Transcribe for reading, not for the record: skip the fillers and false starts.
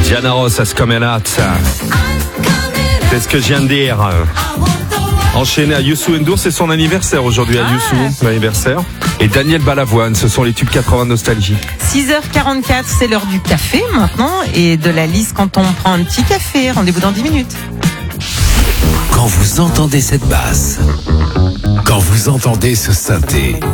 Diana Ross, à Scomenat. C'est ce que je viens de dire. Enchaîné à Youssou N'Dour, c'est son anniversaire aujourd'hui à Youssou, l'anniversaire. Et Daniel Balavoine, ce sont les tubes 80 nostalgie. 6h44, c'est l'heure du café maintenant et de la liste quand on prend un petit café. Rendez-vous dans 10 minutes. Quand vous entendez cette basse, quand vous entendez ce synthé,